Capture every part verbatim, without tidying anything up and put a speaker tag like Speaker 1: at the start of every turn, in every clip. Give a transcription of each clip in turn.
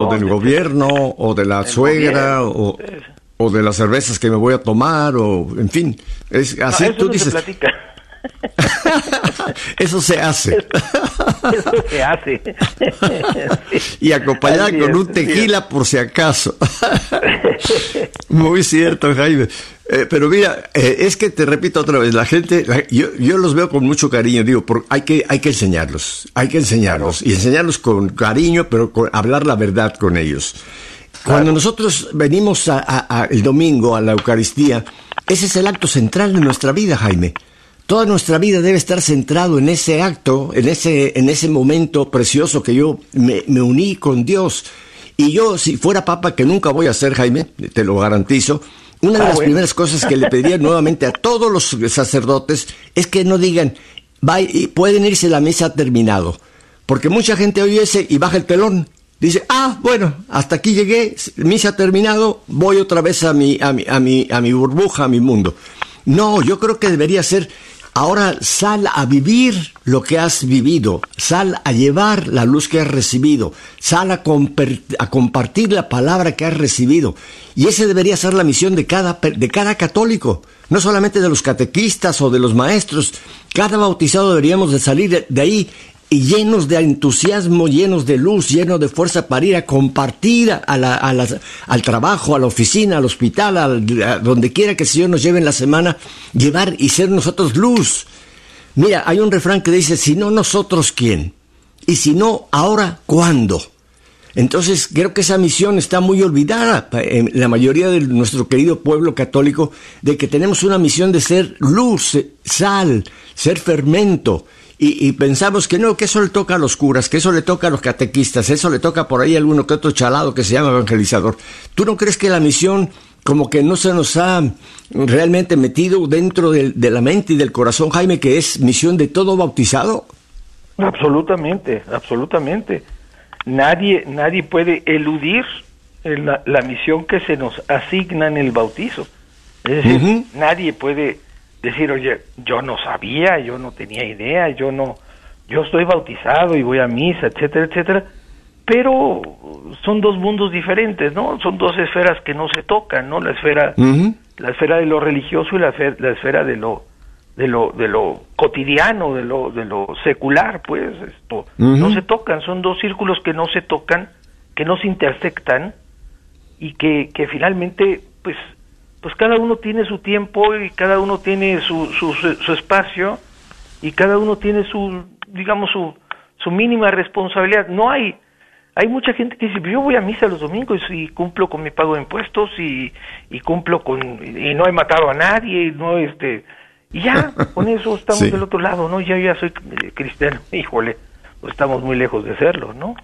Speaker 1: o del gobierno, o de la
Speaker 2: el
Speaker 1: suegra,
Speaker 2: gobierno,
Speaker 1: o, o de las cervezas que me voy a tomar, o en fin. Es así.
Speaker 2: No, eso
Speaker 1: tú
Speaker 2: no
Speaker 1: dices.
Speaker 2: se platica.
Speaker 1: Eso se hace.
Speaker 2: Eso se hace.
Speaker 1: Y acompañada
Speaker 2: Así
Speaker 1: con
Speaker 2: es,
Speaker 1: un tequila por si acaso. Muy cierto, Jaime. Eh, pero mira, eh, es que te repito otra vez, la gente, la, yo, yo los veo con mucho cariño, digo, por, hay que hay que enseñarlos, hay que enseñarlos, y enseñarlos con cariño, pero con, hablar la verdad con ellos. Cuando claro. nosotros venimos a, a, a el domingo a la Eucaristía, ese es el acto central de nuestra vida, Jaime. Toda nuestra vida debe estar centrado en ese acto, en ese, en ese momento precioso que yo me, me uní con Dios. Y yo, si fuera papa, que nunca voy a ser, Jaime, te lo garantizo, una de ah, las bueno. primeras cosas que le pediría nuevamente a todos los sacerdotes es que no digan, pueden irse, la misa ha terminado. Porque mucha gente oye ese y baja el telón. Dice, ah, bueno, hasta aquí llegué, misa ha terminado, voy otra vez a mi, a mi, a mi, a mi burbuja, a mi mundo. No, yo creo que debería ser, ahora sal a vivir lo que has vivido, sal a llevar la luz que has recibido, sal a, comper- a compartir la palabra que has recibido. Y esa debería ser la misión de cada, de cada católico, no solamente de los catequistas o de los maestros. Cada bautizado deberíamos de salir de ahí y llenos de entusiasmo, llenos de luz, llenos de fuerza para ir a compartir a la, a la, al trabajo, a la oficina, al hospital, al, a donde quiera que el Señor nos lleve en la semana, llevar y ser nosotros luz. Mira, hay un refrán que dice, si no nosotros, ¿quién? Y si no, ahora, ¿cuándo? Entonces, creo que esa misión está muy olvidada en la mayoría de nuestro querido pueblo católico, de que tenemos una misión de ser luz, sal, ser fermento. Y, y pensamos que no, que eso le toca a los curas, que eso le toca a los catequistas, eso le toca por ahí a alguno que otro chalado que se llama evangelizador. ¿Tú no crees que la misión como que no se nos ha realmente metido dentro de, de la mente y del corazón, Jaime, que es misión de todo bautizado?
Speaker 2: Absolutamente, absolutamente. Nadie, nadie puede eludir la, la misión que se nos asigna en el bautizo. Es decir, uh-huh. nadie puede decir, oye, yo no sabía, yo no tenía idea, yo no, yo estoy bautizado y voy a misa, etcétera, etcétera, pero son dos mundos diferentes, ¿no? Son dos esferas que no se tocan, ¿no? La esfera, uh-huh. la esfera de lo religioso y la, fe, la esfera de lo, de lo, de lo cotidiano, de lo, de lo secular, pues, esto, uh-huh. no se tocan, son dos círculos que no se tocan, que no se intersectan y que, que finalmente, pues, pues cada uno tiene su tiempo y cada uno tiene su, su, su, su espacio y cada uno tiene su, digamos, su, su mínima responsabilidad. No hay, hay mucha gente que dice, yo voy a misa los domingos y cumplo con mi pago de impuestos y, y cumplo con, y no he matado a nadie, y no este, y ya, con eso estamos sí. del otro lado, ¿no? Ya, ya soy cristiano, híjole, pues estamos muy lejos de serlo, ¿no?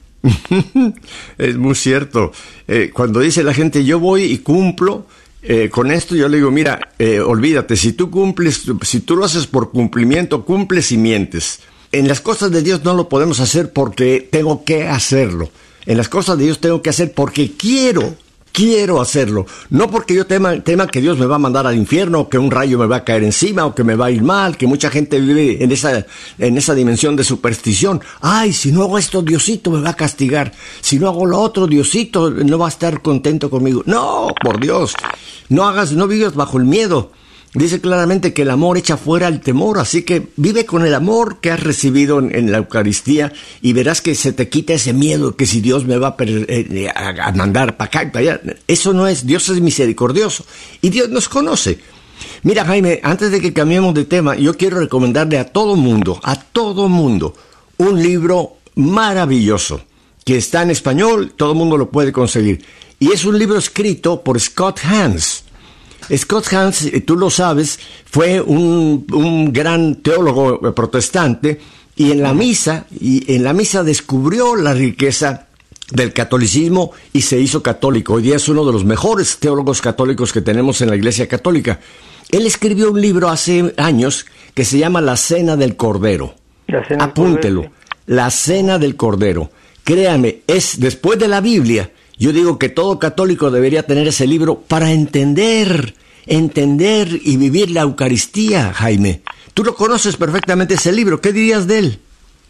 Speaker 1: Es muy cierto. Eh, cuando dice la gente, yo voy y cumplo, Eh, con esto yo le digo, mira, eh, olvídate, si tú cumples, si tú lo haces por cumplimiento, cumples y mientes. En las cosas de Dios no lo podemos hacer porque tengo que hacerlo. En las cosas de Dios tengo que hacer porque quiero, quiero hacerlo. No porque yo tema, tema que Dios me va a mandar al infierno, o que un rayo me va a caer encima, o que me va a ir mal, que mucha gente vive en esa, en esa dimensión de superstición. Ay, si no hago esto, Diosito me va a castigar. Si no hago lo otro, Diosito no va a estar contento conmigo. No, por Dios. No hagas, no vivas bajo el miedo. Dice claramente que el amor echa fuera el temor, así que vive con el amor que has recibido en, en la Eucaristía y verás que se te quita ese miedo que si Dios me va a, per, eh, a, a mandar para acá y para allá. Eso no es, Dios es misericordioso y Dios nos conoce. Mira, Jaime, antes de que cambiemos de tema, yo quiero recomendarle a todo mundo, a todo mundo, un libro maravilloso que está en español, todo mundo lo puede conseguir. Y es un libro escrito por Scott Hahn. Scott Hahn, tú lo sabes, fue un, un gran teólogo protestante y en la misa, y en la misa descubrió la riqueza del catolicismo y se hizo católico. Hoy día es uno de los mejores teólogos católicos que tenemos en la Iglesia Católica. Él escribió un libro hace años que se llama La Cena del Cordero. La Cena Apúntelo. Del Cordero, sí. La Cena del Cordero. Créame, es después de la Biblia. Yo digo que todo católico debería tener ese libro para entender, entender y vivir la Eucaristía, Jaime. Tú lo conoces perfectamente ese libro, ¿qué dirías de él?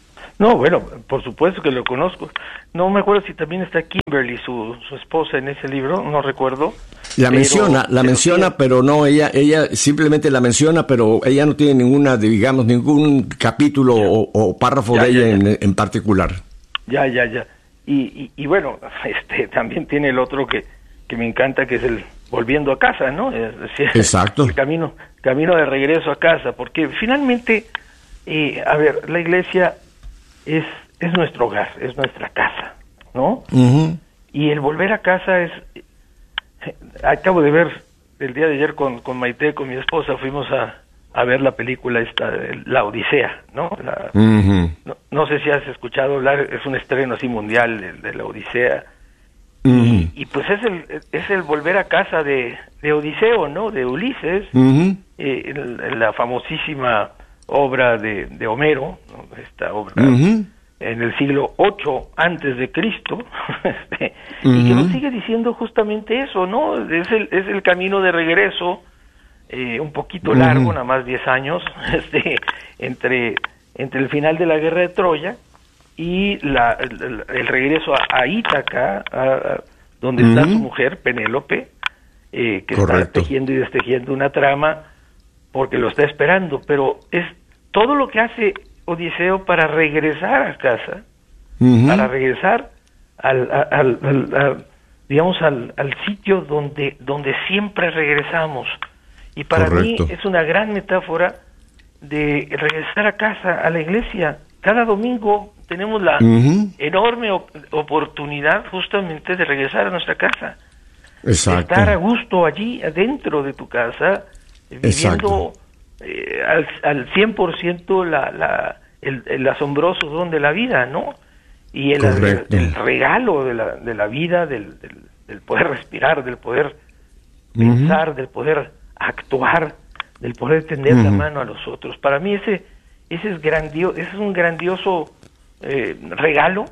Speaker 2: No, bueno, por supuesto que lo conozco. No me acuerdo si también está Kimberly, su, su esposa, en ese libro, no recuerdo.
Speaker 1: La
Speaker 2: pero,
Speaker 1: menciona, la
Speaker 2: pero
Speaker 1: menciona,
Speaker 2: sí.
Speaker 1: pero no, ella ella simplemente la menciona, pero ella no tiene ninguna, digamos, ningún capítulo o, o párrafo
Speaker 2: Ya,
Speaker 1: de
Speaker 2: ya,
Speaker 1: ella
Speaker 2: ya.
Speaker 1: En, en particular.
Speaker 2: Ya, ya, ya. Y, y, y bueno, este también tiene el otro que, que me encanta, que es el volviendo a casa, ¿no? Es decir,
Speaker 1: Exacto.
Speaker 2: el camino, camino de regreso a casa, porque finalmente, eh, a ver, la iglesia es, es nuestro hogar, es nuestra casa, ¿no?
Speaker 1: Uh-huh.
Speaker 2: Y el volver a casa es... Acabo de ver el día de ayer con, con Maite, con mi esposa, fuimos a, a ver la película esta, La Odisea, ¿no? La,
Speaker 1: Uh-huh.
Speaker 2: no, no sé si has escuchado hablar, es un estreno así mundial de, de La Odisea.
Speaker 1: Uh-huh.
Speaker 2: Y, y pues es el es el volver a casa de, de Odiseo, ¿no? De Ulises,
Speaker 1: Uh-huh.
Speaker 2: eh, el- la famosísima obra de, de Homero, ¿no? Esta obra
Speaker 1: Uh-huh.
Speaker 2: en el siglo ocho antes de Cristo, este, y
Speaker 1: Uh-huh.
Speaker 2: que nos sigue diciendo justamente eso, ¿no? Es el es el camino de regreso, eh, un poquito largo,
Speaker 1: Uh-huh.
Speaker 2: nada más diez años, este, entre entre el final de la guerra de Troya y la, el, el regreso a, a Ítaca, a, a donde está
Speaker 1: Ujú.
Speaker 2: su mujer, Penélope, eh, que
Speaker 1: Correcto.
Speaker 2: está tejiendo y destejiendo una trama porque lo está esperando, pero es todo lo que hace Odiseo para regresar a casa,
Speaker 1: Uh-huh.
Speaker 2: para regresar al, a- al, al- al- digamos, al, al sitio donde, donde siempre regresamos. Y para
Speaker 1: Correcto.
Speaker 2: mí es una gran metáfora de regresar a casa, a la iglesia. Cada domingo tenemos la
Speaker 1: Ujú.
Speaker 2: enorme op- oportunidad justamente de regresar a nuestra casa.
Speaker 1: Exacto.
Speaker 2: Estar a gusto allí, adentro de tu casa, eh,
Speaker 1: Exacto.
Speaker 2: viviendo eh, al, al cien por ciento la, la, el, el asombroso don de la vida, ¿no? Y el,
Speaker 1: Correcto.
Speaker 2: el regalo de la, de la vida, del, del, del poder respirar, del poder
Speaker 1: Ujú.
Speaker 2: pensar, del poder actuar, del poder tender la
Speaker 1: Ujú.
Speaker 2: mano a los otros. Para mí ese, ese es grandioso, ese es un grandioso eh, regalo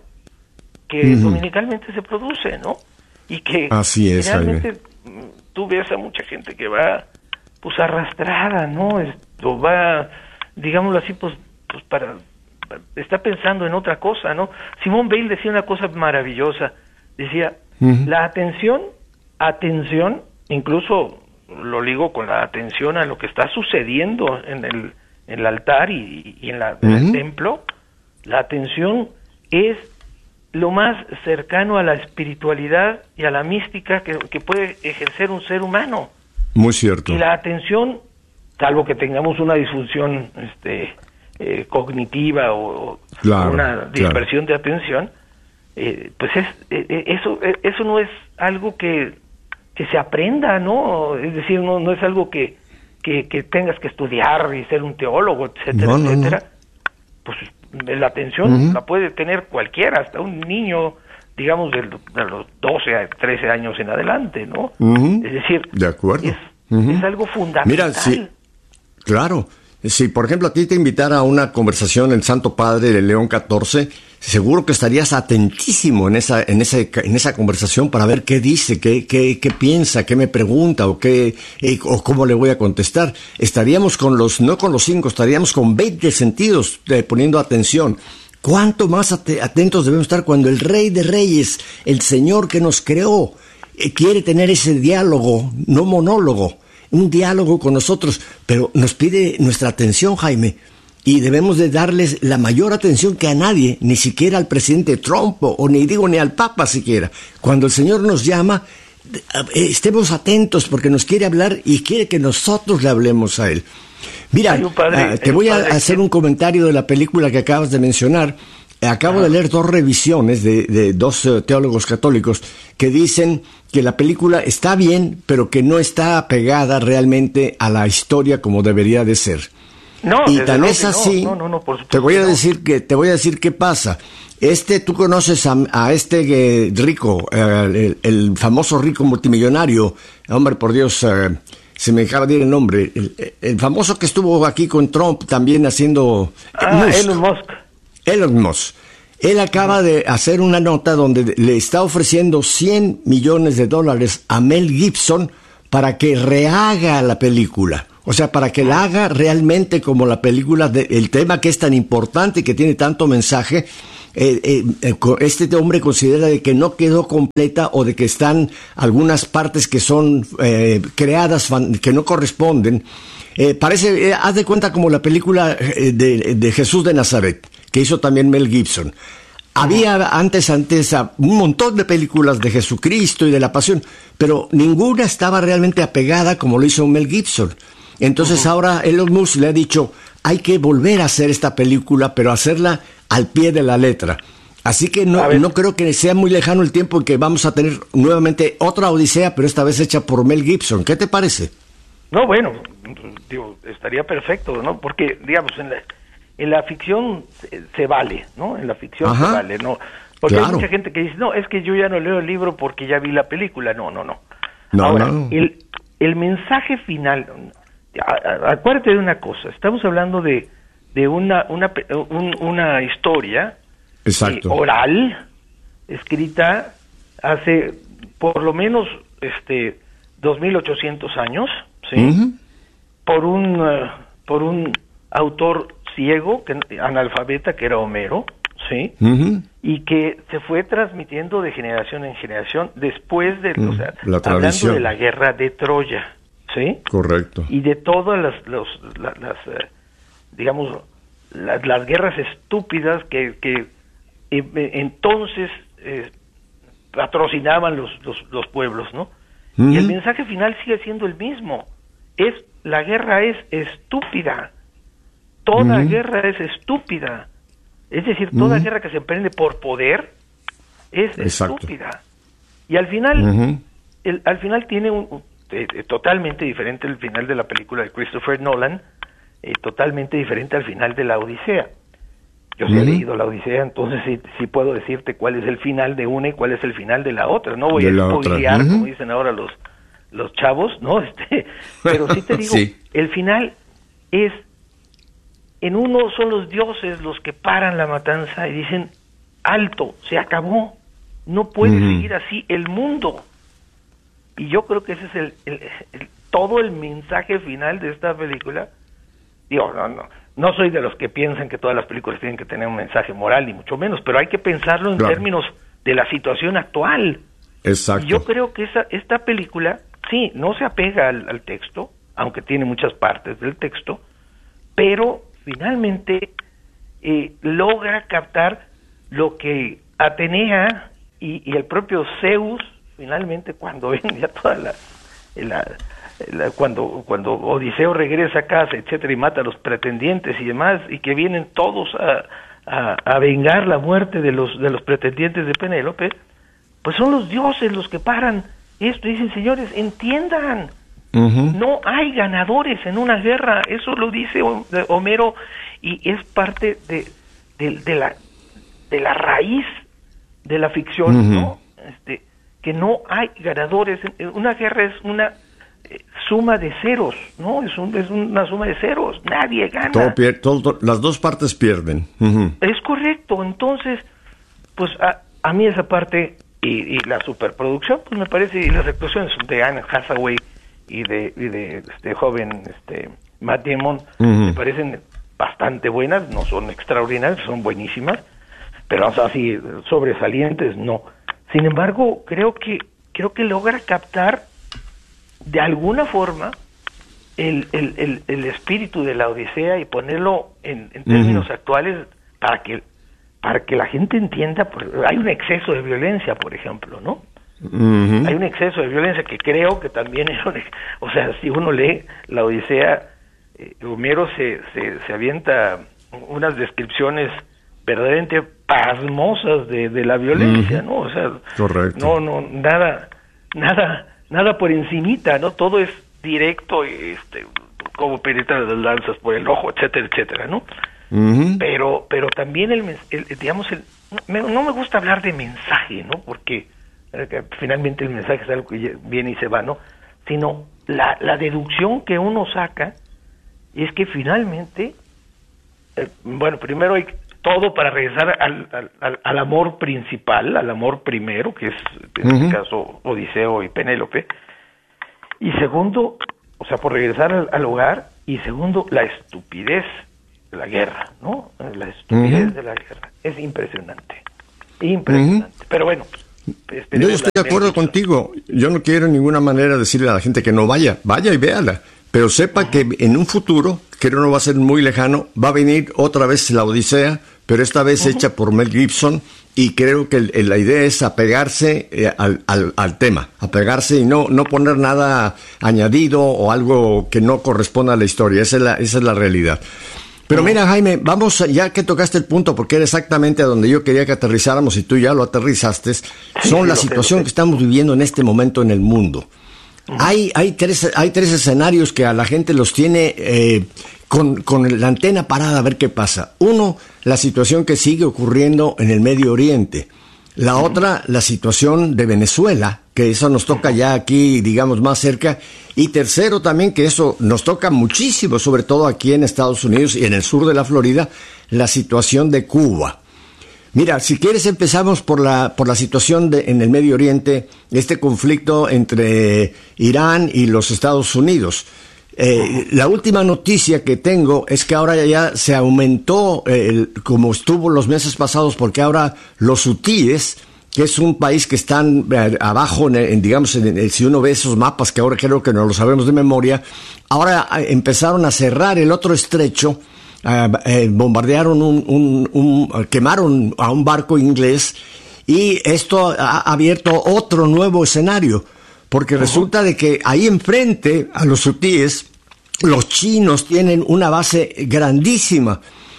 Speaker 2: que
Speaker 1: Ujú.
Speaker 2: dominicalmente se produce, ¿no? Y que
Speaker 1: Así es,
Speaker 2: realmente mm, tú ves a mucha gente que va pues arrastrada, ¿no? Esto va, digámoslo así, pues, pues para está pensando en otra cosa, ¿no? Simone Weil decía una cosa maravillosa, decía,
Speaker 1: Ujú.
Speaker 2: la atención, atención, incluso lo ligo con la atención a lo que está sucediendo en el, en el altar y, y en, la, en el
Speaker 1: Ujú.
Speaker 2: templo, la atención es lo más cercano a la espiritualidad y a la mística que, que puede ejercer un ser humano.
Speaker 1: Muy cierto.
Speaker 2: Y la atención, salvo que tengamos una disfunción este, eh, cognitiva o, o
Speaker 1: Claro,
Speaker 2: una dispersión de atención, eh, pues es eh, eso eh, eso no es algo que, que se aprenda, ¿no? Es decir, no, no es algo que, que, que tengas que estudiar y ser un teólogo, etcétera,
Speaker 1: No, no, no.
Speaker 2: etcétera. Pues la atención
Speaker 1: Ujú.
Speaker 2: la puede tener cualquiera, hasta un niño, digamos, de, de los doce a trece años en adelante, ¿no?
Speaker 1: Ujú.
Speaker 2: Es decir,
Speaker 1: De acuerdo.
Speaker 2: es,
Speaker 1: Ujú.
Speaker 2: es algo fundamental.
Speaker 1: Mira, sí, claro. Si, por ejemplo, a ti te invitara a una conversación el Santo Padre de León catorce, seguro que estarías atentísimo en esa, en ese, en esa conversación para ver qué dice, qué, qué, qué piensa, qué me pregunta o qué, eh, o cómo le voy a contestar. Estaríamos con los, no con los cinco, estaríamos con veinte sentidos eh, poniendo atención. ¿Cuánto más ate- atentos debemos estar cuando el Rey de Reyes, el Señor que nos creó, eh, quiere tener ese diálogo, no monólogo, un diálogo con nosotros, pero nos pide nuestra atención, Jaime, y debemos de darles la mayor atención que a nadie, ni siquiera al presidente Trump, o, o ni digo ni al Papa siquiera. Cuando el Señor nos llama, eh, estemos atentos porque nos quiere hablar y quiere que nosotros le hablemos a Él. Mira,
Speaker 2: Hay un padre-
Speaker 1: ah, te
Speaker 2: hay un
Speaker 1: voy a
Speaker 2: padre
Speaker 1: hacer
Speaker 2: que-
Speaker 1: un comentario de la película que acabas de mencionar. Acabo de leer dos revisiones de, de dos eh, teólogos católicos que dicen que la película está bien, pero que no está apegada realmente a la historia como debería de ser.
Speaker 2: No,
Speaker 1: Y
Speaker 2: desde
Speaker 1: tan
Speaker 2: luego
Speaker 1: es
Speaker 2: que no,
Speaker 1: así,
Speaker 2: no, no, no, por supuesto
Speaker 1: te voy a
Speaker 2: que no.
Speaker 1: decir que te voy a decir qué pasa. Este, tú conoces a, a este eh, rico, eh, el, el famoso rico multimillonario, hombre, por Dios, eh, se me acaba de ir el nombre, el, el famoso que estuvo aquí con Trump también haciendo eh,
Speaker 2: Ah,
Speaker 1: Musk.
Speaker 2: Elon Musk.
Speaker 1: Elon Musk. Él acaba de hacer una nota donde le está ofreciendo cien millones de dólares a Mel Gibson para que rehaga la película. O sea, para que la haga realmente como la película, de, el tema que es tan importante y que tiene tanto mensaje, eh, eh, eh, este hombre considera de que no quedó completa o de que están algunas partes que son eh, creadas, fan, que no corresponden. Eh, parece, eh, haz de cuenta como la película eh, de, de Jesús de Nazaret, que hizo también Mel Gibson. Había antes, antes un montón de películas de Jesucristo y de la Pasión, pero ninguna estaba realmente apegada como lo hizo Mel Gibson. Entonces uh-huh. ahora Elon Musk le ha dicho, hay que volver a hacer esta película, pero hacerla al pie de la letra. Así que no, no creo que sea muy lejano el tiempo en que vamos a tener nuevamente otra Odisea, pero esta vez hecha por Mel Gibson. ¿Qué te parece?
Speaker 2: No, bueno, digo, estaría perfecto, ¿no? Porque, digamos, en la, en la ficción se, se vale, ¿no? En la ficción Ajá. se vale, ¿no? Porque claro. hay mucha gente que dice, no, es que yo ya no leo el libro porque ya vi la película. No, no, no.
Speaker 1: no
Speaker 2: Ahora,
Speaker 1: no.
Speaker 2: El, el mensaje final... Acuérdate de una cosa, estamos hablando de de una una un, una historia eh, oral escrita hace por lo menos este dos mil ochocientos años, ¿sí? Uh-huh. por un uh, por un autor ciego, que analfabeta, que era Homero, ¿sí? Uh-huh. Y que se fue transmitiendo de generación en generación después de, uh-huh. o sea,
Speaker 1: la
Speaker 2: hablando de la guerra de Troya. ¿Sí?
Speaker 1: Correcto.
Speaker 2: Y de todas las, los, las, las eh, digamos, las, las guerras estúpidas que, que eh, entonces eh, patrocinaban los, los, los pueblos, ¿no? Mm. Y el mensaje final sigue siendo el mismo. Es, la guerra es estúpida. Toda mm. guerra es estúpida. Es decir, toda mm. guerra que se emprende por poder es Exacto. estúpida. Y al final, mm-hmm. el, al final tiene un Eh, eh, totalmente diferente el final de la película de Christopher Nolan, eh, totalmente diferente al final de la Odisea. Yo sí uh-huh. he leído la Odisea, entonces sí, sí puedo decirte cuál es el final de una y cuál es el final de la otra. No voy de a spoilear, uh-huh. como dicen ahora los los chavos, ¿no? Este, pero sí te digo, sí. el final es, en uno son los dioses los que paran la matanza y dicen, alto, se acabó, no puede uh-huh. seguir así el mundo. Y yo creo que ese es el, el, el todo el mensaje final de esta película. Digo, no, no, no soy de los que piensan que todas las películas tienen que tener un mensaje moral, ni mucho menos, pero hay que pensarlo en claro. términos de la situación actual.
Speaker 1: Exacto.
Speaker 2: Y yo creo que esa, esta película, sí, no se apega al, al texto, aunque tiene muchas partes del texto, pero finalmente eh, logra captar lo que Atenea y, y el propio Zeus, finalmente, cuando ven ya toda la, la, la cuando cuando Odiseo regresa a casa, etcétera, y mata a los pretendientes y demás, y que vienen todos a, a, a vengar la muerte de los de los pretendientes de Penélope, pues son los dioses los que paran esto y dicen, señores, entiendan, uh-huh. no hay ganadores en una guerra, eso lo dice Homero y es parte de, de, de la de la raíz de la ficción, uh-huh. ¿no? Este que no hay ganadores. Una guerra es una eh, suma de ceros, ¿no? Es, un, es una suma de ceros, nadie gana.
Speaker 1: Todo pier- todo, las dos partes pierden. Uh-huh.
Speaker 2: Es correcto, entonces, pues a, a mí esa parte y, y la superproducción, pues me parece, y las actuaciones de Anne Hathaway y de, y de este joven este Matt Damon, uh-huh. me parecen bastante buenas, no son extraordinarias, son buenísimas, pero así sobresalientes, no. Sin embargo, creo que creo que logra captar de alguna forma el, el, el, el espíritu de la Odisea y ponerlo en, en términos uh-huh. actuales para que para que la gente entienda. Hay un exceso de violencia, por ejemplo, ¿no? Uh-huh. Hay un exceso de violencia que creo que también es un, o sea, si uno lee la Odisea, eh, Homero se, se se avienta unas descripciones verdaderamente pasmosas de, de la violencia, uh-huh. ¿no? O sea,
Speaker 1: correcto.
Speaker 2: No, no, nada, nada, nada por encimita, ¿no? Todo es directo, este, como penetran las lanzas por el ojo, etcétera, etcétera, ¿no? Uh-huh. Pero, pero también el, el digamos, el, no, no me gusta hablar de mensaje, ¿no? Porque eh, finalmente el mensaje es algo que viene y se va, ¿no? Sino la, la deducción que uno saca es que finalmente, eh, bueno, primero hay todo para regresar al, al, al, al amor principal, al amor primero, que es en uh-huh. este caso Odiseo y Penélope, y segundo, o sea, por regresar al, al hogar, y segundo, la estupidez de la guerra, ¿no? La estupidez uh-huh. de la guerra. Es impresionante, impresionante. Uh-huh. Pero bueno,
Speaker 1: yo estoy de acuerdo contigo. Yo no quiero en ninguna manera decirle a la gente que no vaya, vaya y véala, pero sepa uh-huh. que en un futuro, que no va a ser muy lejano, va a venir otra vez la Odisea, pero esta vez uh-huh. hecha por Mel Gibson, y creo que el, el, la idea es apegarse eh, al, al, al tema, apegarse y no, no poner nada añadido o algo que no corresponda a la historia. Esa es la, esa es la realidad. Pero mira, Jaime, vamos, ya que tocaste el punto, porque era exactamente a donde yo quería que aterrizáramos y tú ya lo aterrizaste, son la situación que estamos viviendo en este momento en el mundo. Hay, hay, tres, hay tres escenarios que a la gente los tiene eh, con, con la antena parada a ver qué pasa. Uno, la situación que sigue ocurriendo en el Medio Oriente. La uh-huh. otra, la situación de Venezuela, que eso nos toca ya aquí, digamos, más cerca. Y tercero también, que eso nos toca muchísimo, sobre todo aquí en Estados Unidos y en el sur de la Florida, la situación de Cuba. Mira, si quieres empezamos por la por la situación de, en el Medio Oriente, este conflicto entre Irán y los Estados Unidos. Eh, la última noticia que tengo es que ahora ya se aumentó, eh, el, como estuvo los meses pasados, porque ahora los hutíes, que es un país que están eh, abajo, en, en, digamos, en, en, si uno ve esos mapas, que ahora creo que no lo sabemos de memoria, ahora eh, empezaron a cerrar el otro estrecho. Uh, eh, bombardearon un, un, un, uh, quemaron a un barco inglés, y esto ha abierto otro nuevo escenario, porque uh-huh. resulta de que ahí enfrente a los hutíes, los chinos tienen una base grandísima,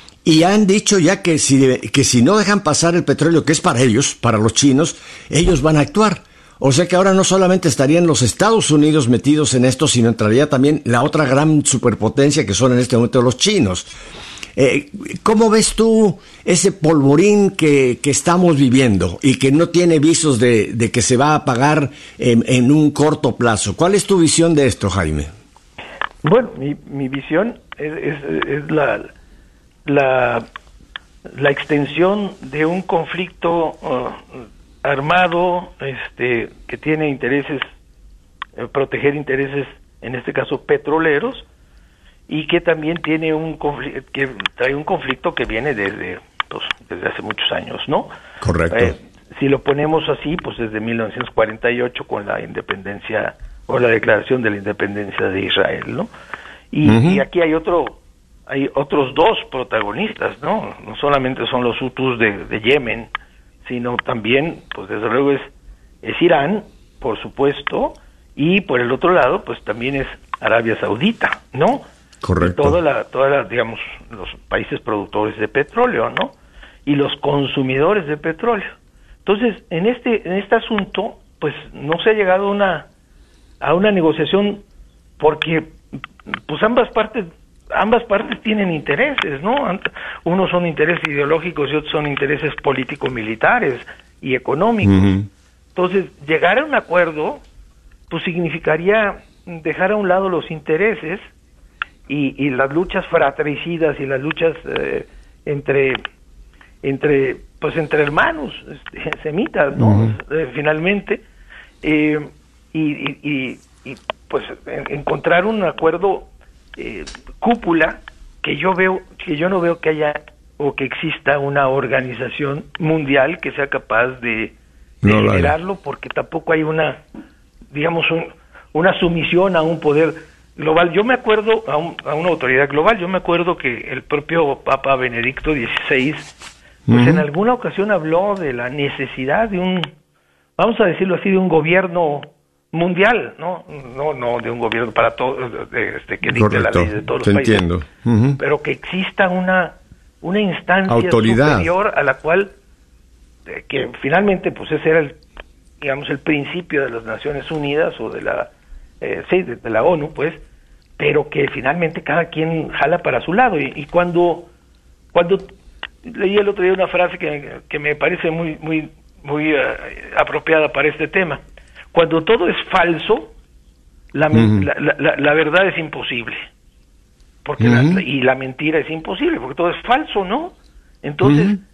Speaker 1: y han dicho ya que si, que si no dejan pasar el petróleo, que es para ellos, para los chinos, ellos van a actuar. O sea que ahora no solamente estarían los Estados Unidos metidos en esto, sino entraría también la otra gran superpotencia que son en este momento los chinos. Eh, ¿Cómo ves tú ese polvorín que, que estamos viviendo y que no tiene visos de, de que se va a apagar en, en un corto plazo? ¿Cuál es tu visión de esto, Jaime?
Speaker 2: Bueno, mi, mi visión es, es, es la, la, la extensión de un conflicto uh, armado, este, que tiene intereses, eh, proteger intereses, en este caso petroleros, y que también tiene un conflicto, que trae un conflicto que viene desde, pues, desde hace muchos años, ¿no?
Speaker 1: Correcto.
Speaker 2: Eh, si lo ponemos así, pues desde mil novecientos cuarenta y ocho con la independencia o la declaración de la independencia de Israel, ¿no? Y, uh-huh. y aquí hay otro, hay otros dos protagonistas, ¿no? No solamente son los hutus de, de Yemen, sino también, pues desde luego es, es Irán, por supuesto, y por el otro lado, pues también es Arabia Saudita, ¿no?
Speaker 1: Correcto.
Speaker 2: Toda la, toda la, digamos, los países productores de petróleo, ¿no? Y los consumidores de petróleo. Entonces, en este, en este asunto, pues no se ha llegado a una, a una negociación porque, pues ambas partes, ambas partes tienen intereses, ¿no? Unos son intereses ideológicos y otros son intereses político-militares y económicos. Uh-huh. Entonces, llegar a un acuerdo, pues significaría dejar a un lado los intereses y, y las luchas fratricidas y las luchas eh, entre, entre, pues entre hermanos, este, semitas, ¿no? Uh-huh. Eh, finalmente, eh, y, y, y, y, pues en, encontrar un acuerdo eh, cúpula que yo veo, que yo no veo que haya o que exista una organización mundial que sea capaz de, de no generarlo, porque tampoco hay una, digamos, un, una sumisión a un poder global. Yo me acuerdo, a, un, a una autoridad global, yo me acuerdo que el propio Papa Benedicto dieciséis, pues uh-huh. en alguna ocasión habló de la necesidad de un, vamos a decirlo así, de un gobierno mundial, no no no de un gobierno para todos, este, que dicte la ley de todos los países,
Speaker 1: entiendo. Uh-huh.
Speaker 2: pero que exista una una instancia
Speaker 1: autoridad
Speaker 2: superior a la cual, eh, que finalmente pues ese era el, digamos, el principio de las Naciones Unidas o de la eh, sí, de, de la ONU, pues, pero que finalmente cada quien jala para su lado. Y, y cuando cuando leí el otro día una frase que, que me parece muy muy muy uh, apropiada para este tema: cuando todo es falso, la, uh-huh. la, la, la verdad es imposible, porque uh-huh. la, y la mentira es imposible, porque todo es falso, ¿no? Entonces, uh-huh.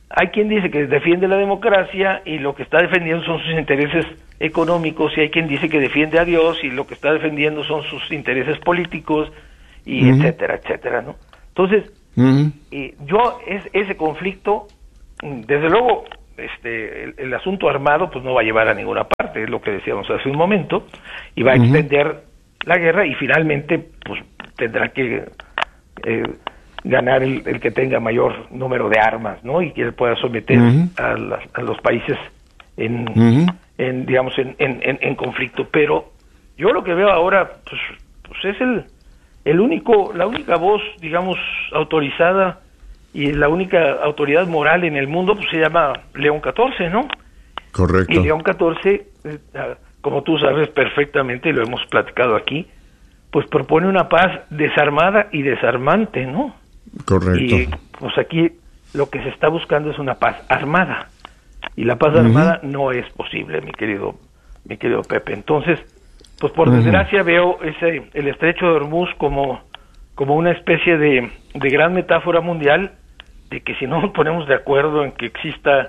Speaker 2: hay quien dice que defiende la democracia y lo que está defendiendo son sus intereses económicos, y hay quien dice que defiende a Dios y lo que está defendiendo son sus intereses políticos, y uh-huh. etcétera, etcétera, ¿no? Entonces, uh-huh. eh, yo, es, ese conflicto, desde luego, este, el, el asunto armado, pues no va a llevar a ninguna parte, es lo que decíamos hace un momento, y va a uh-huh. extender la guerra, y finalmente, pues, tendrá que eh, ganar el, el que tenga mayor número de armas, ¿no? Y que pueda someter uh-huh. a, las, a los países en, uh-huh. en digamos, en, en, en, en conflicto. Pero yo lo que veo ahora, pues, pues es el, el único, la única voz, digamos, autorizada y la única autoridad moral en el mundo, pues se llama León catorce, ¿no?
Speaker 1: Correcto.
Speaker 2: Y León catorce, eh, como tú sabes perfectamente, y lo hemos platicado aquí, pues propone una paz desarmada y desarmante, ¿no?
Speaker 1: Correcto.
Speaker 2: Y pues aquí lo que se está buscando es una paz armada, y la paz uh-huh. armada no es posible, mi querido mi querido Pepe. Entonces, pues por uh-huh. desgracia veo ese el estrecho de Hormuz como como una especie de, de gran metáfora mundial de que si no nos ponemos de acuerdo en que exista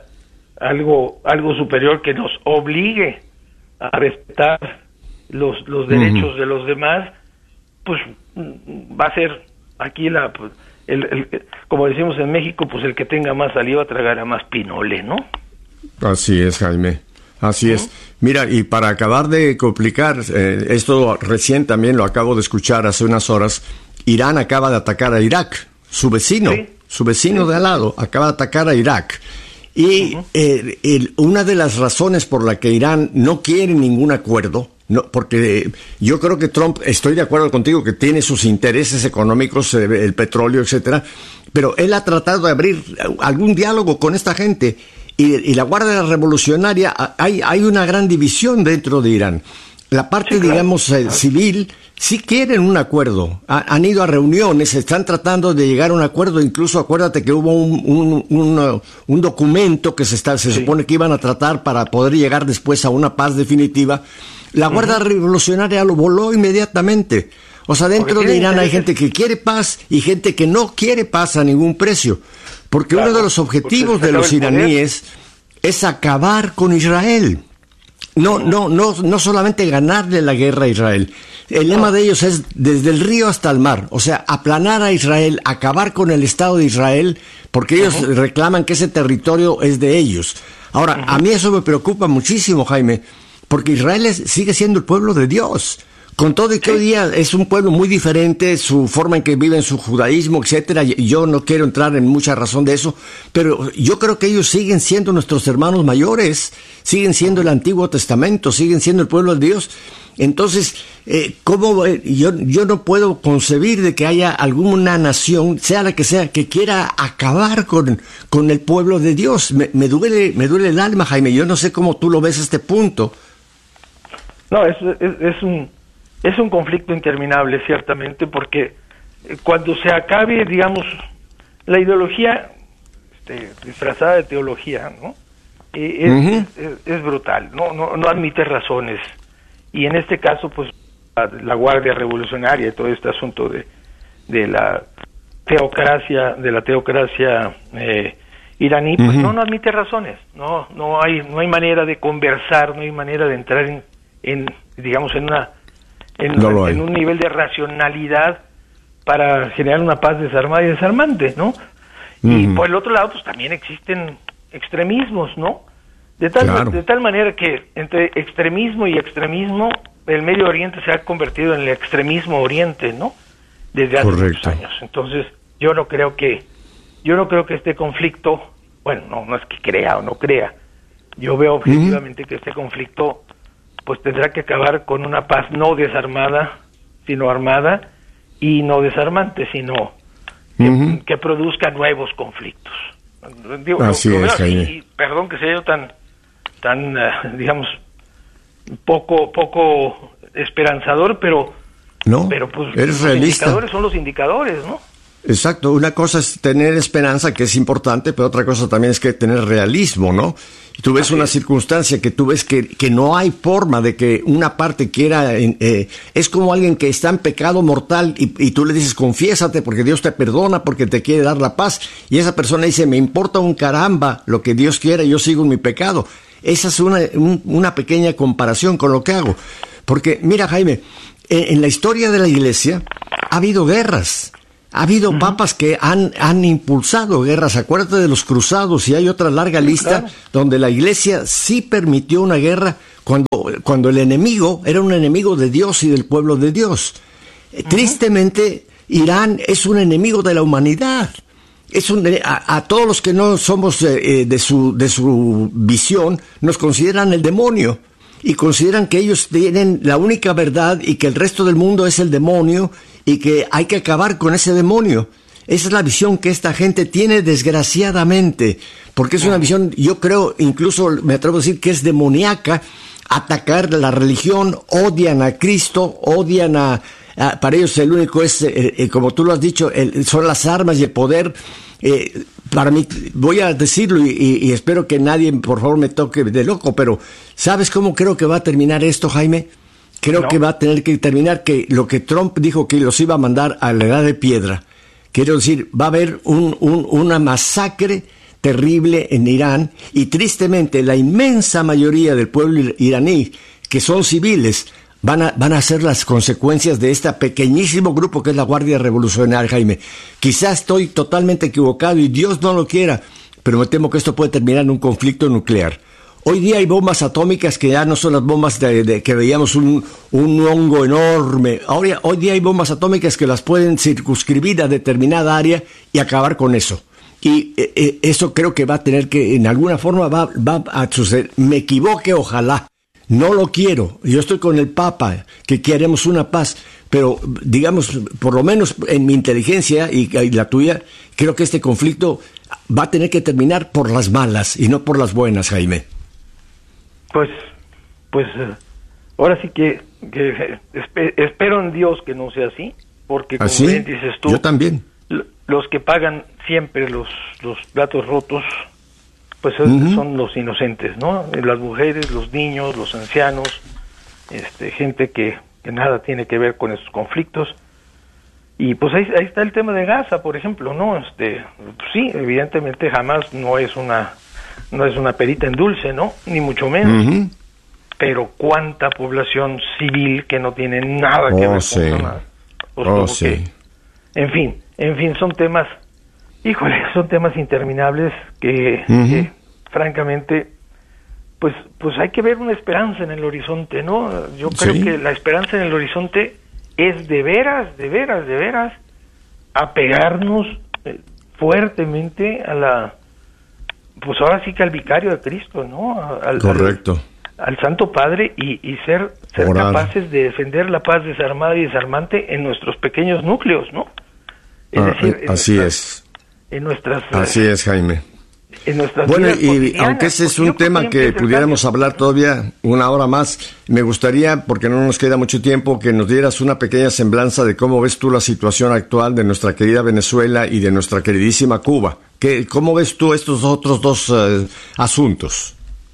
Speaker 2: algo algo superior que nos obligue a respetar los los derechos uh-huh. de los demás, pues va a ser aquí la pues, el, el, como decimos en México, pues el que tenga más saliva tragará más pinole, ¿no?
Speaker 1: Así es, Jaime. Así ¿sí? es. Mira, y para acabar de complicar, eh, esto recién también lo acabo de escuchar hace unas horas, Irán acaba de atacar a Irak, su vecino, ¿sí? su vecino sí. de al lado, acaba de atacar a Irak. Y uh-huh. eh, el, una de las razones por la que Irán no quiere ningún acuerdo, no, porque eh, yo creo que Trump, estoy de acuerdo contigo, que tiene sus intereses económicos, eh, el petróleo, etcétera, pero él ha tratado de abrir algún diálogo con esta gente, y, y la Guardia Revolucionaria, hay, hay una gran división dentro de Irán. La parte, sí, claro. digamos, eh, civil, sí quieren un acuerdo, ha, han ido a reuniones, están tratando de llegar a un acuerdo, incluso acuérdate que hubo un, un, un, un documento que se, está, se sí. supone que iban a tratar para poder llegar después a una paz definitiva. La Guardia uh-huh. Revolucionaria lo voló inmediatamente. O sea, dentro de Irán hay gente que quiere paz y gente que no quiere paz a ningún precio. Porque claro, uno de los objetivos de los iraníes es acabar con Israel. No, no, no, no solamente ganarle la guerra a Israel. El lema de ellos es desde el río hasta el mar. O sea, aplanar a Israel, acabar con el Estado de Israel, porque ellos uh-huh. reclaman que ese territorio es de ellos. Ahora, uh-huh. a mí eso me preocupa muchísimo, Jaime, porque Israel es, sigue siendo el pueblo de Dios. Con todo y que hoy día es un pueblo muy diferente, su forma en que viven, su judaísmo, etcétera. Yo no quiero entrar en mucha razón de eso, pero yo creo que ellos siguen siendo nuestros hermanos mayores, siguen siendo el Antiguo Testamento, siguen siendo el pueblo de Dios. Entonces, eh, ¿cómo eh, yo yo no puedo concebir de que haya alguna nación, sea la que sea, que quiera acabar con con el pueblo de Dios? Me, me duele me duele el alma, Jaime. Yo no sé cómo tú lo ves a este punto.
Speaker 2: No, es es, es un Es un conflicto interminable, ciertamente, porque cuando se acabe, digamos, la ideología este, disfrazada de teología, ¿no? Eh, es, uh-huh. es, es brutal, no, no, no admite razones. Y en este caso, pues, la, la Guardia Revolucionaria y todo este asunto de, de la teocracia, de la teocracia eh, iraní, pues uh-huh. no, no admite razones. No, no hay, no hay manera de conversar, no hay manera de entrar en, en digamos, en una En, no en un nivel de racionalidad para generar una paz desarmada y desarmante, ¿no? Uh-huh. Y por el otro lado, pues también existen extremismos, ¿no? De tal, claro. de tal manera que entre extremismo y extremismo, el Medio Oriente se ha convertido en el extremismo Oriente, ¿no? Desde hace muchos años. Entonces, yo no creo que, yo no creo que este conflicto, bueno, no, no es que crea o no crea, yo veo objetivamente uh-huh. que este conflicto pues tendrá que acabar con una paz no desarmada, sino armada, y no desarmante, sino que, uh-huh. que produzca nuevos conflictos. Digo, así lo, lo es, así, y perdón que sea yo tan, tan uh, digamos, poco poco esperanzador, pero,
Speaker 1: no,
Speaker 2: pero pues
Speaker 1: eres
Speaker 2: los
Speaker 1: realista.
Speaker 2: Indicadores son los indicadores, ¿no?
Speaker 1: Exacto, una cosa es tener esperanza, que es importante, pero otra cosa también es que tener realismo, ¿no? Y tú ves Así una es. circunstancia que tú ves que, que no hay forma de que una parte quiera, eh, es como alguien que está en pecado mortal y, y tú le dices, confiésate porque Dios te perdona, porque te quiere dar la paz, y esa persona dice, me importa un caramba lo que Dios quiera, yo sigo en mi pecado. Esa es una, un, una pequeña comparación con lo que hago. Porque, mira, Jaime, en, en la historia de la Iglesia ha habido guerras. Ha habido uh-huh. papas que han, han impulsado guerras. Acuérdate de los cruzados, y hay otra larga lista claro. donde la Iglesia sí permitió una guerra cuando, cuando el enemigo era un enemigo de Dios y del pueblo de Dios. Uh-huh. Tristemente, Irán es un enemigo de la humanidad. Es un, a, a todos los que no somos eh, de su, de su visión, nos consideran el demonio. Y consideran que ellos tienen la única verdad y que el resto del mundo es el demonio y que hay que acabar con ese demonio. Esa es la visión que esta gente tiene, desgraciadamente, porque es una visión, yo creo, incluso me atrevo a decir que es demoníaca, atacar la religión, odian a Cristo, odian a... a para ellos el único es, eh, eh, como tú lo has dicho, el, son las armas y el poder. Eh, para mí, voy a decirlo y, y, y espero que nadie, por favor, me toque de loco, pero ¿sabes cómo creo que va a terminar esto, Jaime? Creo no. que va a tener que terminar que lo que Trump dijo que los iba a mandar a la edad de piedra. Quiero decir, va a haber un, un, una masacre terrible en Irán y tristemente la inmensa mayoría del pueblo iraní, que son civiles, Van a, van a ser las consecuencias de este pequeñísimo grupo que es la Guardia Revolucionaria, Jaime. Quizás estoy totalmente equivocado y Dios no lo quiera, pero me temo que esto puede terminar en un conflicto nuclear. Hoy día hay bombas atómicas que ya no son las bombas de, de que veíamos un, un hongo enorme. Ahora, hoy día hay bombas atómicas que las pueden circunscribir a determinada área y acabar con eso. Y eh, eso creo que va a tener que, en alguna forma, va, va a suceder. Me equivoque, ojalá. No lo quiero. Yo estoy con el Papa, que queremos una paz, pero digamos, por lo menos en mi inteligencia y, y la tuya, creo que este conflicto va a tener que terminar por las malas y no por las buenas, Jaime.
Speaker 2: Pues, pues, ahora sí que, que espe- espero en Dios que no sea así, porque como
Speaker 1: ¿Así?
Speaker 2: bien dices tú,
Speaker 1: yo también.
Speaker 2: Los que pagan siempre los, los platos rotos, pues uh-huh. son los inocentes, ¿no? Las mujeres, los niños, los ancianos, este, gente que, que nada tiene que ver con esos conflictos. Y pues ahí, ahí está el tema de Gaza, por ejemplo, ¿no? Este, pues sí, evidentemente jamás no es una no es una perita en dulce, ¿no? Ni mucho menos. Uh-huh. Pero cuánta población civil que no tiene nada que
Speaker 1: oh,
Speaker 2: ver
Speaker 1: sí.
Speaker 2: con nada. Pues
Speaker 1: oh, sí.
Speaker 2: que, en fin, en fin, son temas, híjole, son temas interminables que, uh-huh. que francamente, pues, pues hay que ver una esperanza en el horizonte, ¿no? Yo creo sí. que la esperanza en el horizonte es de veras, de veras, de veras, apegarnos eh, fuertemente a la, pues ahora sí que al vicario de Cristo, ¿no? Al,
Speaker 1: Correcto.
Speaker 2: Al, al Santo Padre y, y ser, ser capaces de defender la paz desarmada y desarmante en nuestros pequeños núcleos, ¿no? Es
Speaker 1: ah,
Speaker 2: decir, en
Speaker 1: así
Speaker 2: nuestras,
Speaker 1: es.
Speaker 2: En nuestras,
Speaker 1: así es, Jaime.
Speaker 2: En nuestras
Speaker 1: bueno, y aunque ese es un tema que pudiéramos hablar todavía una hora más, me gustaría, porque no nos queda mucho tiempo, que nos dieras una pequeña semblanza de cómo ves tú la situación actual de nuestra querida Venezuela y de nuestra queridísima Cuba. ¿Qué, ¿Cómo ves tú estos otros dos uh, asuntos?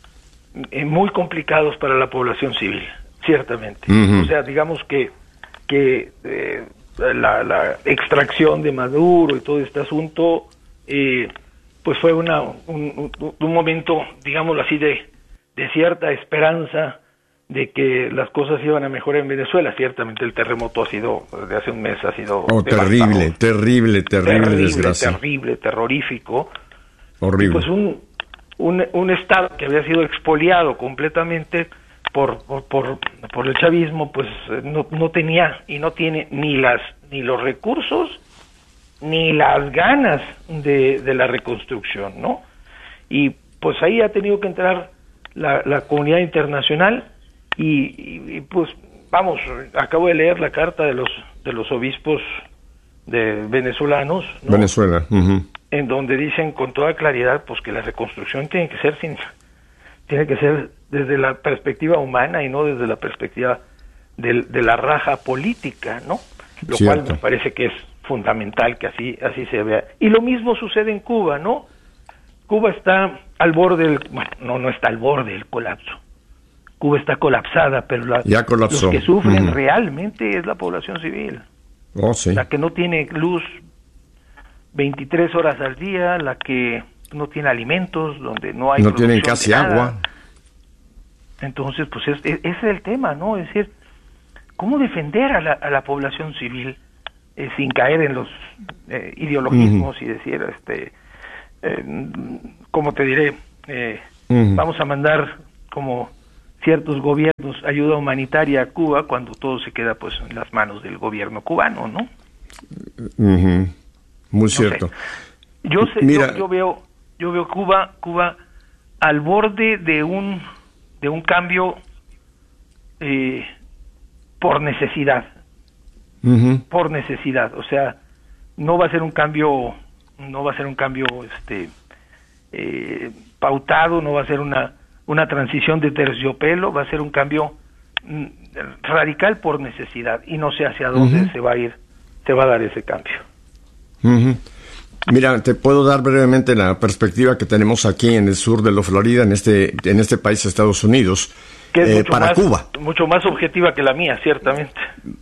Speaker 2: Muy complicados para la población civil, ciertamente.
Speaker 1: Uh-huh.
Speaker 2: O sea, digamos que, que eh, la, la extracción de Maduro y todo este asunto... Eh, pues fue una un, un, un momento, digámoslo así, de, de cierta esperanza de que las cosas iban a mejorar en Venezuela. Ciertamente el terremoto ha sido, de hace un mes ha sido...
Speaker 1: Oh, terrible, terrible, terrible, terrible, desgracia.
Speaker 2: Terrible, terrorífico.
Speaker 1: Horrible.
Speaker 2: Y pues un, un, un Estado que había sido expoliado completamente por, por, por, por el chavismo, pues no, no tenía y no tiene ni las ni los recursos ni las ganas de, de la reconstrucción, ¿no? Y pues ahí ha tenido que entrar la, la comunidad internacional y, y, y pues vamos, acabo de leer la carta de los de los obispos de venezolanos, ¿no?
Speaker 1: Venezuela, uh-huh.
Speaker 2: En donde dicen con toda claridad pues que la reconstrucción tiene que ser sin, tiene que ser desde la perspectiva humana y no desde la perspectiva de, de la raja política, ¿no? Lo
Speaker 1: Cierto.
Speaker 2: cual me parece que es fundamental que así así se vea. Y lo mismo sucede en Cuba, ¿no? Cuba está al borde del, bueno, no no está al borde del colapso. Cuba está colapsada, pero la,
Speaker 1: ya colapsó.
Speaker 2: Los que sufren
Speaker 1: uh-huh.
Speaker 2: realmente es la población civil.
Speaker 1: Oh, sí.
Speaker 2: La que no tiene luz veintitrés horas al día, la que no tiene alimentos, donde no hay
Speaker 1: no tienen casi agua.
Speaker 2: Entonces, pues es, es, ese es el tema, ¿no? Es decir, ¿cómo defender a la, a la población civil eh, sin caer en los eh, ideologismos uh-huh. y decir, este, eh, como te diré, eh, uh-huh. vamos a mandar como ciertos gobiernos ayuda humanitaria a Cuba cuando todo se queda pues en las manos del gobierno cubano, ¿no?
Speaker 1: Uh-huh. Muy
Speaker 2: no
Speaker 1: cierto.
Speaker 2: Sé. Yo sé, Mira, yo, yo veo, yo veo Cuba, Cuba al borde de un de un cambio eh, por necesidad, uh-huh. por necesidad. O sea, no va a ser un cambio, no va a ser un cambio, este, eh, pautado, no va a ser una una transición de terciopelo, va a ser un cambio mm, radical por necesidad y no sé hacia dónde uh-huh. se va a ir, se va a dar ese cambio.
Speaker 1: Uh-huh. Mira, te puedo dar brevemente la perspectiva que tenemos aquí en el sur de la Florida, en este en este país, Estados Unidos,
Speaker 2: que es
Speaker 1: eh,
Speaker 2: mucho
Speaker 1: para
Speaker 2: más,
Speaker 1: Cuba.
Speaker 2: Mucho más objetiva que la mía, ciertamente.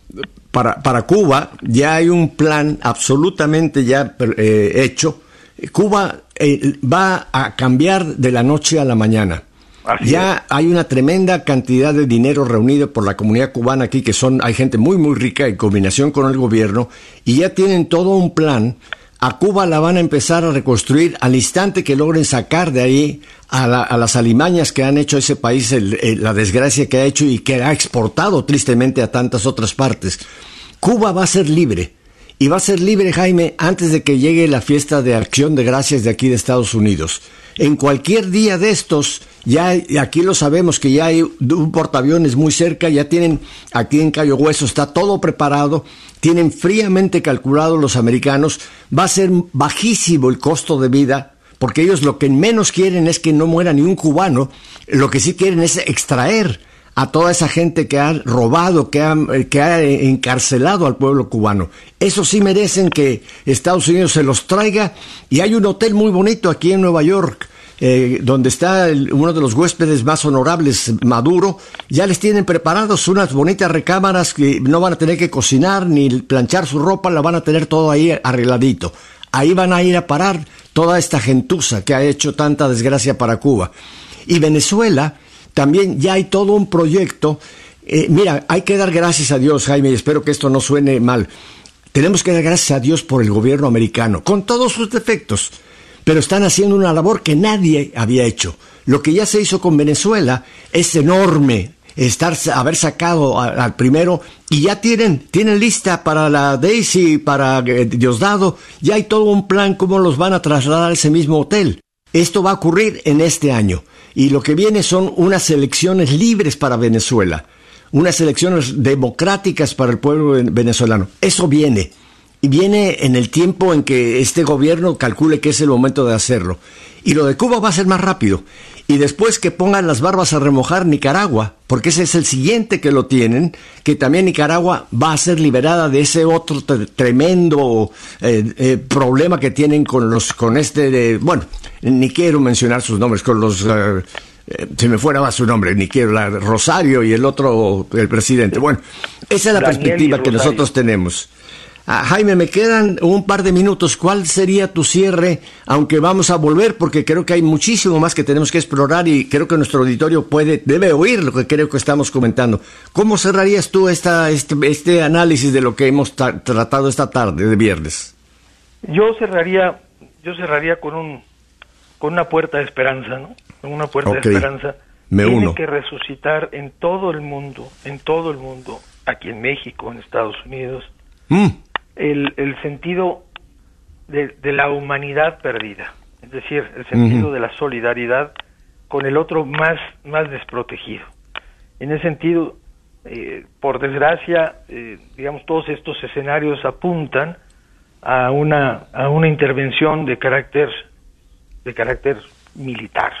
Speaker 1: Para para Cuba ya hay un plan absolutamente ya eh, hecho. Cuba eh, va a cambiar de la noche a la mañana. Así ya es. Hay una tremenda cantidad de dinero reunido por la comunidad cubana aquí, que son hay gente muy muy rica en combinación con el gobierno, y ya tienen todo un plan. A Cuba la van a empezar a reconstruir al instante que logren sacar de ahí a, la, a las alimañas que han hecho a ese país, el, el, la desgracia que ha hecho y que ha exportado tristemente a tantas otras partes. Cuba va a ser libre. Y va a ser libre, Jaime, antes de que llegue la fiesta de Acción de Gracias de aquí de Estados Unidos. En cualquier día de estos, ya aquí lo sabemos que ya hay un portaaviones muy cerca, ya tienen, aquí en Cayo Hueso está todo preparado, tienen fríamente calculado los americanos, va a ser bajísimo el costo de vida, porque ellos lo que menos quieren es que no muera ni un cubano, lo que sí quieren es extraer a toda esa gente que ha robado, que ha, que ha encarcelado al pueblo cubano. Eso sí merecen que Estados Unidos se los traiga, y hay un hotel muy bonito aquí en Nueva York, eh, donde está el, uno de los huéspedes más honorables, Maduro. Ya les tienen preparados unas bonitas recámaras que no van a tener que cocinar ni planchar su ropa, la van a tener todo ahí arregladito. Ahí van a ir a parar toda esta gentuza que ha hecho tanta desgracia para Cuba. Y Venezuela también ya hay todo un proyecto. Eh, mira, hay que dar gracias a Dios, Jaime, y espero que esto no suene mal. Tenemos que dar gracias a Dios por el gobierno americano, con todos sus defectos, pero están haciendo una labor que nadie había hecho. Lo que ya se hizo con Venezuela es enorme, estar haber sacado a, al primero, y ya tienen tienen lista para la Daisy, para eh, Diosdado, ya hay todo un plan cómo los van a trasladar a ese mismo hotel. Esto va a ocurrir en este año. Y lo que viene son unas elecciones libres para Venezuela, unas elecciones democráticas para el pueblo venezolano. Eso viene, y viene en el tiempo en que este gobierno calcule que es el momento de hacerlo. Y lo de Cuba va a ser más rápido. Y después que pongan las barbas a remojar Nicaragua, porque ese es el siguiente que lo tienen, que también Nicaragua va a ser liberada de ese otro t- tremendo eh, eh, problema que tienen con los con este, de, bueno, ni quiero mencionar sus nombres, con los, eh, eh, se me fuera más su nombre, ni quiero, la, Rosario y el otro, el presidente. Bueno, esa es la
Speaker 2: Daniel
Speaker 1: perspectiva que nosotros tenemos. Ah, Jaime, me quedan un par de minutos. ¿Cuál sería tu cierre? Aunque vamos a volver, porque creo que hay muchísimo más que tenemos que explorar, y creo que nuestro auditorio puede, debe oír lo que creo que estamos comentando. ¿Cómo cerrarías tú esta, este, este análisis de lo que hemos tra- tratado esta tarde de viernes?
Speaker 2: Yo cerraría, yo cerraría con un, con una puerta de esperanza, ¿no? Con una puerta okay. de esperanza.
Speaker 1: Me
Speaker 2: Tiene
Speaker 1: uno.
Speaker 2: que resucitar en todo el mundo, en todo el mundo, aquí en México, en Estados Unidos. Mm. El, el sentido de, de la humanidad perdida, es decir, el sentido uh-huh. de la solidaridad con el otro más, más desprotegido. En ese sentido, eh, por desgracia, eh, digamos, todos estos escenarios apuntan a una, a una intervención de carácter, de carácter militar,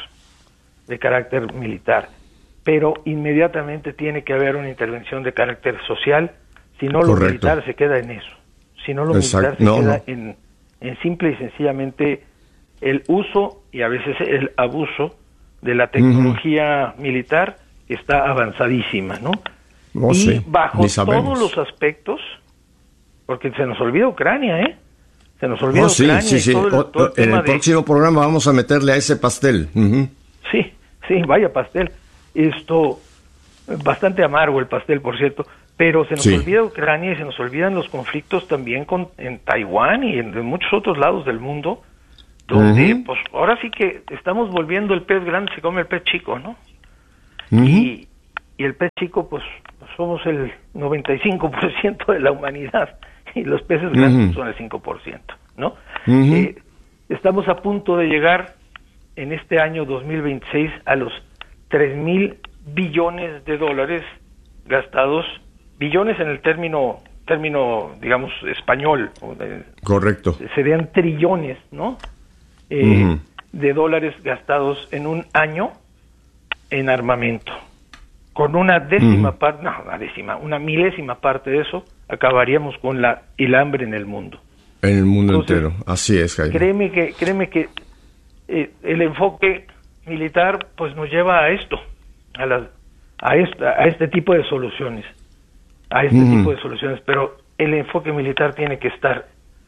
Speaker 2: de carácter militar, pero inmediatamente tiene que haber una intervención de carácter social. Si no, lo Correcto. militar se queda en eso. sino lo
Speaker 1: Exacto.
Speaker 2: militar se
Speaker 1: no,
Speaker 2: queda
Speaker 1: no.
Speaker 2: En, en simple y sencillamente el uso y a veces el abuso de la tecnología uh-huh. militar está avanzadísima, ¿no?
Speaker 1: Oh,
Speaker 2: y
Speaker 1: sí.
Speaker 2: bajo todos los aspectos, porque se nos olvida Ucrania, ¿eh? Se nos olvida
Speaker 1: oh, sí,
Speaker 2: Ucrania
Speaker 1: sí,
Speaker 2: y
Speaker 1: sí.
Speaker 2: todo el,
Speaker 1: o,
Speaker 2: todo el
Speaker 1: en
Speaker 2: tema
Speaker 1: el próximo
Speaker 2: de...
Speaker 1: programa vamos a meterle a ese pastel. Uh-huh.
Speaker 2: Sí, sí, vaya pastel. Esto, bastante amargo el pastel, por cierto, pero se nos
Speaker 1: sí.
Speaker 2: olvida Ucrania y se nos olvidan los conflictos también con en Taiwán y en, en muchos otros lados del mundo, donde, uh-huh. pues, ahora sí que estamos volviendo el pez grande se come el pez chico, ¿no? Uh-huh. Y, y el pez chico, pues, somos el noventa y cinco por ciento de la humanidad y los peces grandes uh-huh. son el cinco por ciento, ¿no? Uh-huh. Eh, estamos a punto de llegar en este año dos mil veintiséis a los tres mil billones de dólares gastados, billones en el término, término digamos, español.
Speaker 1: Correcto.
Speaker 2: Serían trillones, ¿no? Eh, uh-huh. de dólares gastados en un año en armamento. Con una décima uh-huh. parte, no, una décima, una milésima parte de eso, acabaríamos con la el hambre en el mundo.
Speaker 1: En el mundo Entonces, entero, así es, Jaime.
Speaker 2: Créeme que, créeme que eh, el enfoque militar, pues, nos lleva a esto, a la, a esta, a este tipo de soluciones, a este uh-huh. tipo de soluciones. Pero el enfoque militar tiene que estar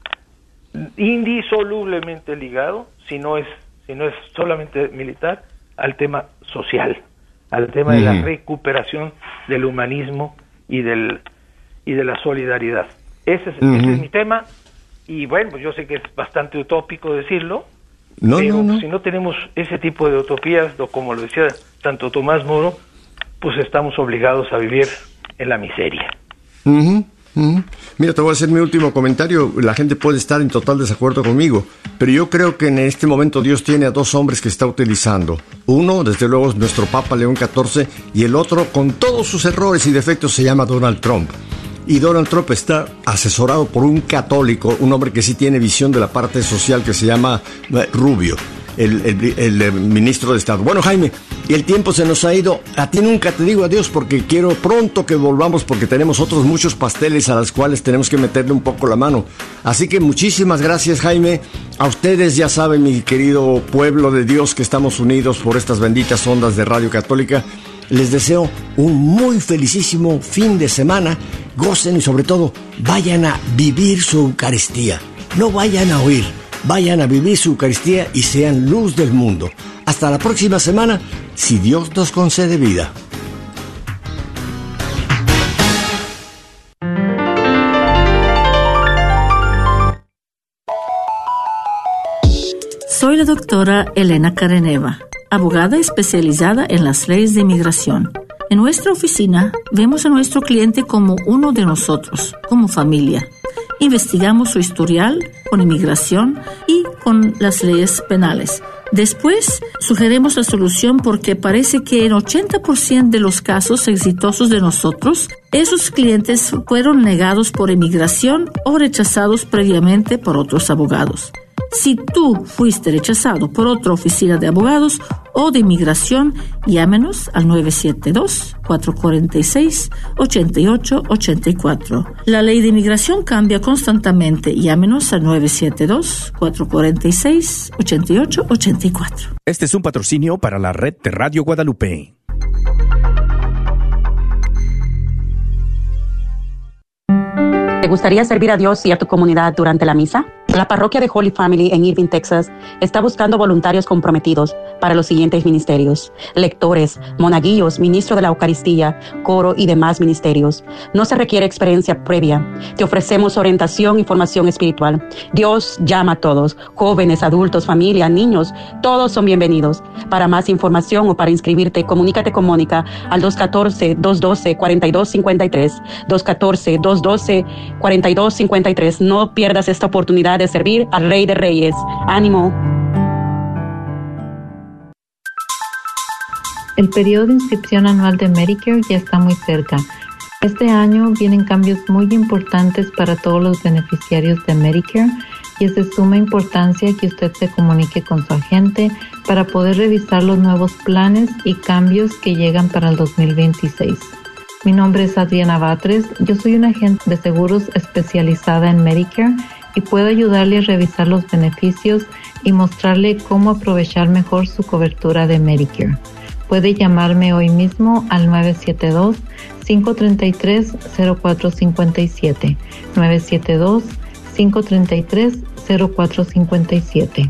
Speaker 2: indisolublemente ligado, si no es, si no es solamente militar, al tema social, al tema uh-huh. de la recuperación del humanismo y del y de la solidaridad. Ese es, uh-huh. ese es mi tema, y bueno, pues yo sé que es bastante utópico decirlo,
Speaker 1: no,
Speaker 2: pero
Speaker 1: no, no.
Speaker 2: si no tenemos ese tipo de utopías, como lo decía tanto Tomás Moro, pues estamos obligados a vivir en la miseria.
Speaker 1: Uh-huh. Uh-huh. Mira, te voy a hacer mi último comentario. La gente puede estar en total desacuerdo conmigo, pero yo creo que en este momento Dios tiene a dos hombres que está utilizando. Uno, desde luego, es nuestro Papa León catorce, y el otro, con todos sus errores y defectos, se llama Donald Trump. Y Donald Trump está asesorado por un católico, un hombre que sí tiene visión de la parte social, que se llama Rubio, el, el, el, el ministro de Estado. Bueno, Jaime, el tiempo se nos ha ido. A ti nunca te digo adiós, porque quiero pronto que volvamos, porque tenemos otros muchos pasteles a los cuales tenemos que meterle un poco la mano. Así que muchísimas gracias, Jaime. A ustedes, ya saben, mi querido pueblo de Dios, que estamos unidos por estas benditas ondas de Radio Católica. Les deseo un muy felicísimo fin de semana. Gocen y, sobre todo, vayan a vivir su Eucaristía. No vayan a oír, vayan a vivir su Eucaristía y sean luz del mundo. Hasta la próxima semana, si Dios nos concede vida.
Speaker 3: Soy la doctora Elena Careneva, abogada especializada en las leyes de inmigración. En nuestra oficina vemos a nuestro cliente como uno de nosotros, como familia. Investigamos su historial con inmigración y con las leyes penales. Después, sugerimos la solución porque parece que en ochenta por ciento de los casos exitosos de nosotros, esos clientes fueron negados por inmigración o rechazados previamente por otros abogados. Si tú fuiste rechazado por otra oficina de abogados o de inmigración, llámenos al nueve siete dos, cuatro cuatro seis, ocho ocho ocho cuatro. La ley de inmigración cambia constantemente. Llámenos al nueve siete dos, cuatro cuatro seis, ocho ocho ocho cuatro.
Speaker 4: Este es un patrocinio para la red de Radio Guadalupe.
Speaker 5: ¿Te gustaría servir a Dios y a tu comunidad durante la misa? La parroquia de Holy Family en Irving, Texas, está buscando voluntarios comprometidos para los siguientes ministerios: lectores, monaguillos, ministro de la Eucaristía, coro y demás ministerios. No se requiere experiencia previa. Te ofrecemos orientación y formación espiritual. Dios llama a todos, jóvenes, adultos, familia, niños, todos son bienvenidos. Para más información o para inscribirte, comunícate con Mónica al dos uno cuatro, dos uno dos, cuatro dos cinco tres, dos uno cuatro, dos uno dos, cuatro dos cinco tres. No pierdas esta oportunidad de servir al Rey de Reyes. ¡Ánimo!
Speaker 6: El periodo de inscripción anual de Medicare ya está muy cerca. Este año vienen cambios muy importantes para todos los beneficiarios de Medicare y es de suma importancia que usted se comunique con su agente para poder revisar los nuevos planes y cambios que llegan para el dos mil veintiséis. Mi nombre es Adriana Batres. Yo soy una agente de seguros especializada en Medicare y puedo ayudarle a revisar los beneficios y mostrarle cómo aprovechar mejor su cobertura de Medicare. Puede llamarme hoy mismo al nueve siete dos, cinco tres tres, cero cuatro cinco siete, nueve siete dos, cinco tres tres, cero cuatro cinco siete.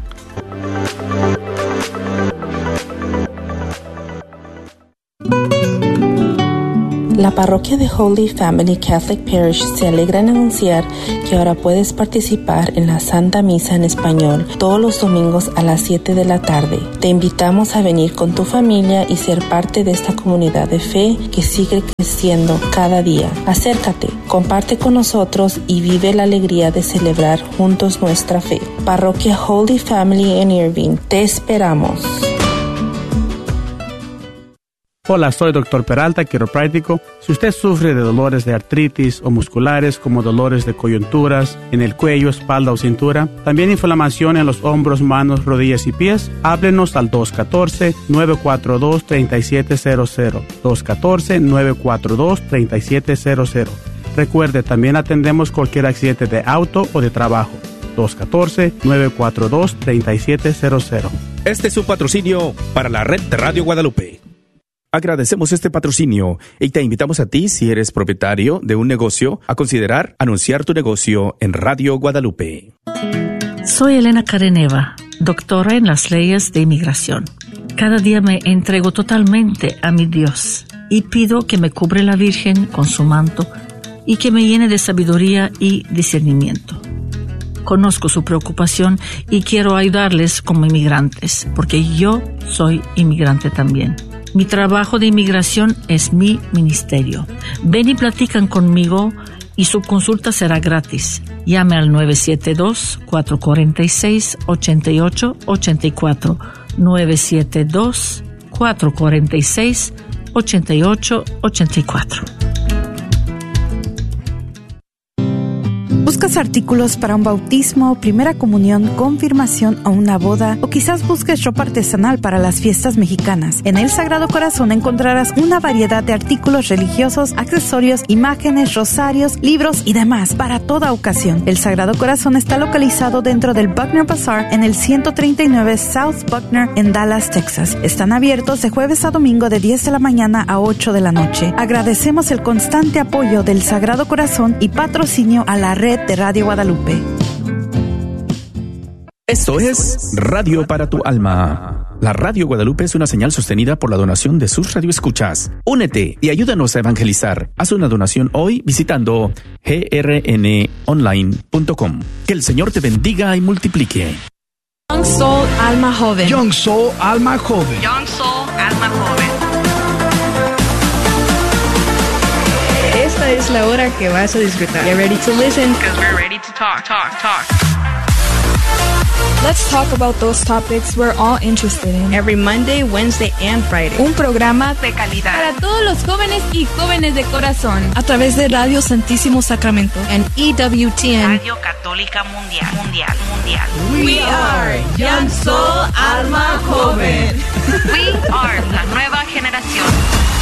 Speaker 7: La parroquia de Holy Family Catholic Parish se alegra en anunciar que ahora puedes participar en la Santa Misa en español todos los domingos a las siete de la tarde. Te invitamos a venir con tu familia y ser parte de esta comunidad de fe que sigue creciendo cada día. Acércate, comparte con nosotros y vive la alegría de celebrar juntos nuestra fe. Parroquia Holy Family en Irving, te esperamos.
Speaker 8: Hola, soy doctor Peralta, quiropráctico. Si usted sufre de dolores de artritis o musculares como dolores de coyunturas en el cuello, espalda o cintura, también inflamación en los hombros, manos, rodillas y pies, háblenos al dos uno cuatro, nueve cuatro dos, tres siete cero cero, dos uno cuatro, nueve cuatro dos, tres siete cero cero. Recuerde, también atendemos cualquier accidente de auto o de trabajo. dos uno cuatro, nueve cuatro dos, tres siete cero cero.
Speaker 4: Este es su patrocinio para la red de Radio Guadalupe. Agradecemos este patrocinio y te invitamos a ti, si eres propietario de un negocio, a considerar anunciar tu negocio en Radio Guadalupe.
Speaker 3: Soy Elena Careneva, doctora en las leyes de inmigración. Cada día me entrego totalmente a mi Dios y pido que me cubre la Virgen con su manto y que me llene de sabiduría y discernimiento. Conozco su preocupación y quiero ayudarles como inmigrantes, porque yo soy inmigrante también. Mi trabajo de inmigración es mi ministerio. Ven y platican conmigo y su consulta será gratis. Llame al nueve siete dos, cuatro cuatro seis, ocho ocho ocho cuatro, nueve siete dos, cuatro cuatro seis, ocho ocho ocho cuatro.
Speaker 9: ¿Buscas artículos para un bautismo, primera comunión, confirmación o una boda? O quizás busques ropa artesanal para las fiestas mexicanas. En El Sagrado Corazón encontrarás una variedad de artículos religiosos, accesorios, imágenes, rosarios, libros y demás para toda ocasión. El Sagrado Corazón está localizado dentro del Buckner Bazaar en el ciento treinta y nueve South Buckner en Dallas, Texas. Están abiertos de jueves a domingo de diez de la mañana a ocho de la noche. Agradecemos el constante apoyo del Sagrado Corazón y patrocinio a la red de Radio Guadalupe.
Speaker 4: Esto es Radio para tu Alma. La Radio Guadalupe es una señal sostenida por la donación de sus radioescuchas. Únete y ayúdanos a evangelizar. Haz una donación hoy visitando g r n online punto com. Que el Señor te bendiga y multiplique.
Speaker 10: Young Soul Alma Joven.
Speaker 11: Young Soul Alma Joven.
Speaker 10: Young Soul Alma Joven. Esta es la hora que vas a disfrutar. Get ready to listen, because we're ready to talk, talk, talk. Let's talk about those topics we're all interested in. Every Monday, Wednesday, and Friday. Un programa de calidad
Speaker 12: para todos los jóvenes y jóvenes de corazón.
Speaker 10: A través de Radio Santísimo Sacramento and E W T N.
Speaker 13: Radio Católica Mundial, Mundial, Mundial.
Speaker 14: We are Young Soul Alma Joven.
Speaker 13: We are la nueva generación.